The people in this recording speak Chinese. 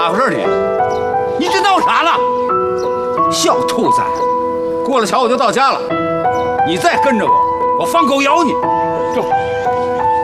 咋回事你？你这闹啥呢？小兔崽，过了桥我就到家了，你再跟着我，我放狗咬你！走。